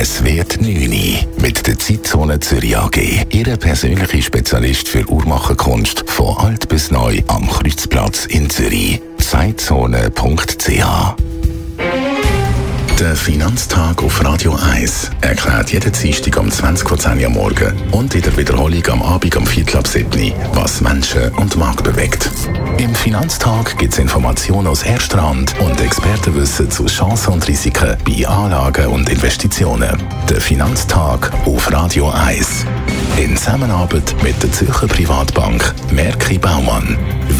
Es wird 9 Uhr mit der Zeitzone Zürich AG. Ihr persönlicher Spezialist für Uhrmacherkunst von alt bis neu am Kreuzplatz in Zürich. Zeitzone.ch. Der Finanztag auf Radio 1 erklärt jeden Dienstag um 20:10 Uhr am Morgen und in der Wiederholung am Abend um 6:45 Uhr, was Menschen und Markt bewegt. Im Finanztag gibt es Informationen aus erster Hand und Expertenwissen zu Chancen und Risiken bei Anlagen und Investitionen. Der Finanztag auf Radio 1. In Zusammenarbeit mit der Zürcher Privatbank Merki Baumann.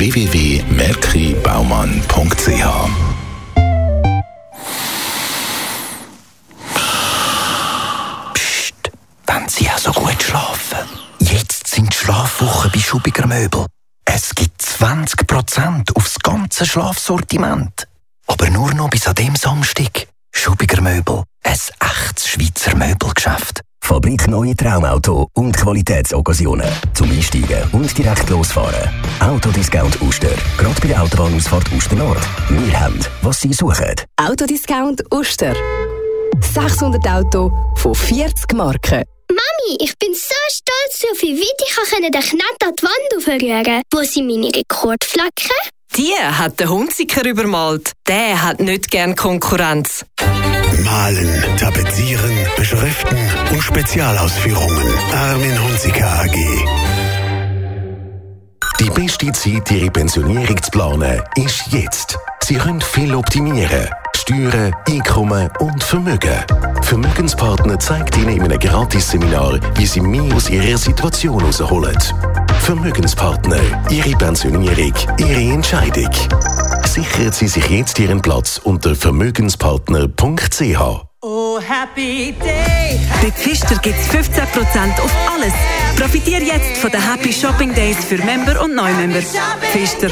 www.merkibaumann.ch. Wenn Sie auch so gut schlafen. Jetzt sind die Schlafwochen bei Schubiger Möbel. Es gibt 20% aufs ganze Schlafsortiment. Aber nur noch bis an dem Samstag. Schubiger Möbel, ein echtes Schweizer Möbelgeschäft. Fabrikneue Traumauto und Qualitätsoccasionen. Zum Einsteigen und direkt losfahren. Autodiscount Uster. Gerade bei der Autobahnausfahrt Uster Nord. Wir haben, was Sie suchen. Autodiscount Uster. 600 Autos von 40 Marken. Mami, ich bin so stolz, wie viel weit ich den Knett an die Wand aufrühren. Wo sind meine Rekordflecken? Die hat der Hunziker übermalt. Der hat nicht gern Konkurrenz. Malen, tapezieren, beschriften und Spezialausführungen. Armin Hunziker AG. Die beste Zeit, Ihre Pensionierung zu planen, ist jetzt. Sie können viel optimieren. Steuern, Einkommen und Vermögen. Vermögenspartner zeigt Ihnen in einem Gratis-Seminar, wie Sie mehr aus Ihrer Situation herausholen. Vermögenspartner. Ihre Pensionierung, Ihre Entscheidung. Sichern Sie sich jetzt Ihren Platz unter vermögenspartner.ch. Oh, happy day! Bei Pfister gibt es 15% auf alles. Profitiere jetzt von den Happy Shopping Days für Member und Neumember. Pfister.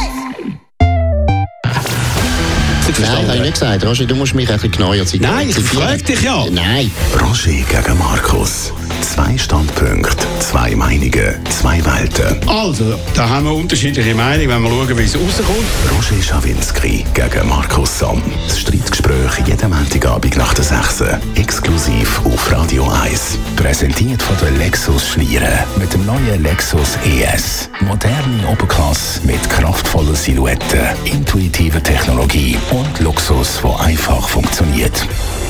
Nein, habe ich nicht gesagt. Roger, du musst mich ein bisschen genauer sein. Nein, ich frage dich ja. Nein. Roger gegen Markus. 2 Standpunkte, 2 Meinungen, 2 Welten. Also, da haben wir unterschiedliche Meinungen, wenn wir schauen, wie es rauskommt. Roger Schawinski gegen Markus Somm. Das Streitgespräch jeden Montagabend nach der 6. Exklusiv auf Radio 1. Präsentiert von der Lexus Schlieren. Mit dem neuen Lexus ES. Moderne Oberklasse mit kraftvollen Silhouetten, intuitiver Technologie und Luxus, der einfach funktioniert.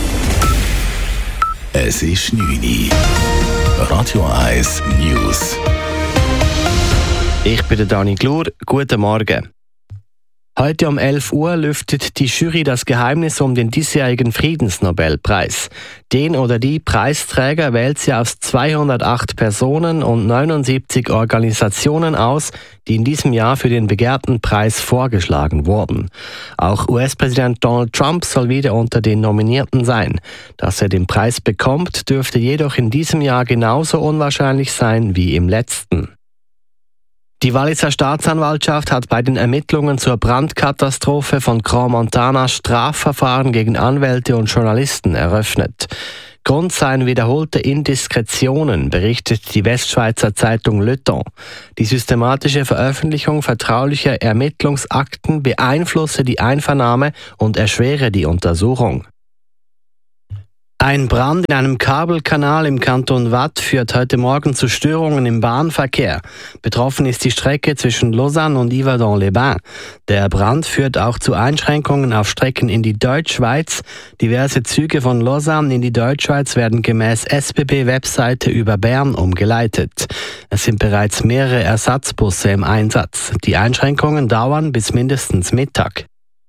Es ist 9 Uhr. Radio 1 News. Ich bin der Dani Glur. Guten Morgen. Heute um 11 Uhr lüftet die Jury das Geheimnis um den diesjährigen Friedensnobelpreis. Den oder die Preisträger wählt sie aus 208 Personen und 79 Organisationen aus, die in diesem Jahr für den begehrten Preis vorgeschlagen wurden. Auch US-Präsident Donald Trump soll wieder unter den Nominierten sein. Dass er den Preis bekommt, dürfte jedoch in diesem Jahr genauso unwahrscheinlich sein wie im letzten. Die Walliser Staatsanwaltschaft hat bei den Ermittlungen zur Brandkatastrophe von Crans-Montana Strafverfahren gegen Anwälte und Journalisten eröffnet. Grund seien wiederholte Indiskretionen, berichtet die Westschweizer Zeitung Le Temps. Die systematische Veröffentlichung vertraulicher Ermittlungsakten beeinflusse die Einvernahme und erschwere die Untersuchung. Ein Brand in einem Kabelkanal im Kanton Waadt führt heute Morgen zu Störungen im Bahnverkehr. Betroffen ist die Strecke zwischen Lausanne und Yverdon-les-Bains. Der Brand führt auch zu Einschränkungen auf Strecken in die Deutschschweiz. Diverse Züge von Lausanne in die Deutschschweiz werden gemäß SBB-Webseite über Bern umgeleitet. Es sind bereits mehrere Ersatzbusse im Einsatz. Die Einschränkungen dauern bis mindestens Mittag.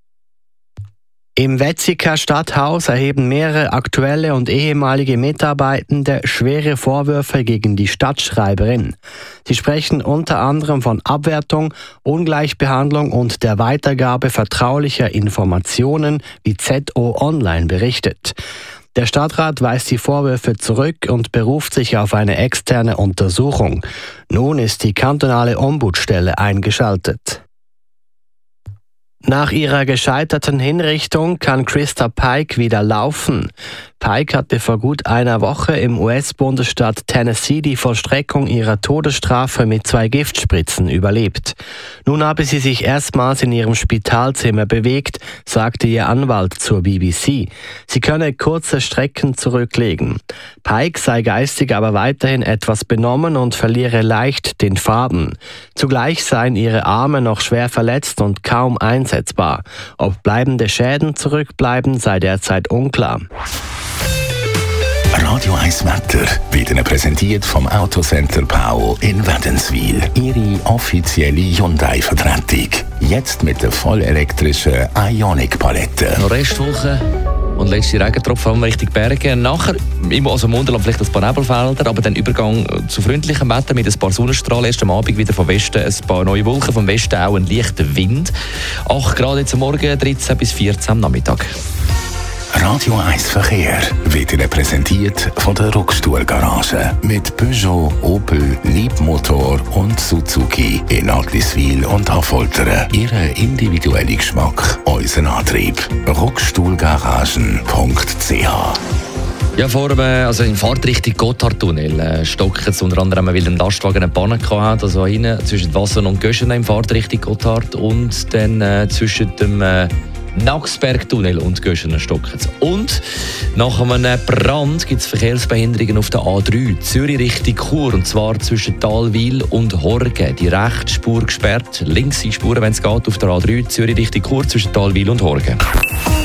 Im Wetzikar Stadthaus erheben mehrere aktuelle und ehemalige Mitarbeitende schwere Vorwürfe gegen die Stadtschreiberin. Sie sprechen unter anderem von Abwertung, Ungleichbehandlung und der Weitergabe vertraulicher Informationen, wie ZO Online berichtet. Der Stadtrat weist die Vorwürfe zurück und beruft sich auf eine externe Untersuchung. Nun ist die kantonale Ombudsstelle eingeschaltet. Nach ihrer gescheiterten Hinrichtung kann Christa Pike wieder laufen. Pike hatte vor gut einer Woche im US-Bundesstaat Tennessee die Vollstreckung ihrer Todesstrafe mit 2 Giftspritzen überlebt. Nun habe sie sich erstmals in ihrem Spitalzimmer bewegt, sagte ihr Anwalt zur BBC. Sie könne kurze Strecken zurücklegen. Pike sei geistig aber weiterhin etwas benommen und verliere leicht den Faden. Zugleich seien ihre Arme noch schwer verletzt und kaum einsetzbar. Ob bleibende Schäden zurückbleiben, sei derzeit unklar. Radio 1 Wetter wird Ihnen präsentiert vom Autocenter Pau in Wädenswil. Ihre offizielle Hyundai-Vertretung. Jetzt mit der vollelektrischen Ioniq-Palette. Noch Restwoche und letzte Regentropfen haben wir Richtung Berge. Nachher, also im Unterland vielleicht ein paar Nebelfelder, aber dann Übergang zu freundlichem Wetter mit ein paar Sonnenstrahlen. Erst am Abend wieder vom Westen ein paar neue Wolken, vom Westen auch ein leichter Wind. 8 Grad jetzt am Morgen, 13 bis 14 am Nachmittag. Radio 1 Verkehr wird Ihnen präsentiert von der Ruckstuhl-Garage. Mit Peugeot, Opel, Leapmotor und Suzuki in Agliswil und Affoltern. Ihren individuellen Geschmack, unseren Antrieb. Ruckstuhlgaragen.ch. Ja, in Fahrtrichtung Gotthardtunnel stockt es unter anderem, weil ein Lastwagen eine Panne hatte, also hinten zwischen Wasser und Göschen in Fahrtrichtung Gotthard und dann zwischen dem Naxbergtunnel und Göschen stockt. Und nach einem Brand gibt es Verkehrsbehinderungen auf der A3 Zürich Richtung Chur, und zwar zwischen Talwil und Horgen. Die rechte Spur gesperrt, links die Spuren, wenn es geht, auf der A3 Zürich Richtung Chur zwischen Talwil und Horgen.